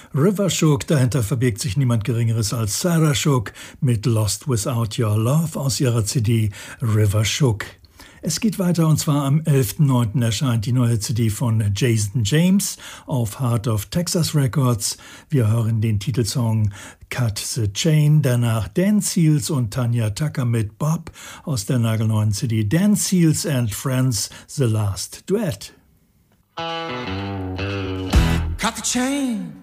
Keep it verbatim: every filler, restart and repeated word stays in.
River Shook, dahinter verbirgt sich niemand Geringeres als Sarah Shook mit Lost Without Your Love aus ihrer C D River Shook. Es geht weiter und zwar am elften neunten erscheint die neue C D von Jason James auf Heart of Texas Records. Wir hören den Titelsong Cut the Chain, danach Dan Seals und Tanya Tucker mit Bob aus der nagelneuen C D Dan Seals and Friends, The Last Duet. Cut the chain,